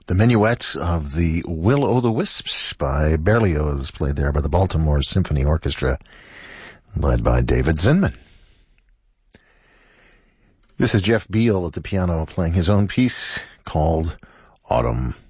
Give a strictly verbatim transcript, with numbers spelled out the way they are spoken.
The Minuet of the Will-O'-the-Wisps by Berlioz, played there by the Baltimore Symphony Orchestra, led by David Zinman. This is Jeff Beal at the piano playing his own piece called Autumn